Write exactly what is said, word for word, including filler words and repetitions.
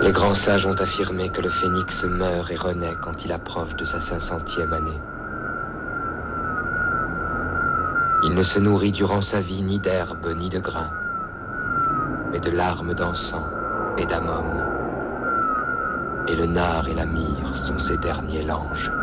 Les grands sages ont affirmé que le phénix meurt et renaît quand il approche de sa cinq centième année. Il ne se nourrit durant sa vie ni d'herbe ni de grains, mais de larmes d'encens et d'ammum. Et le nard et la myrrhe sont ses derniers langes.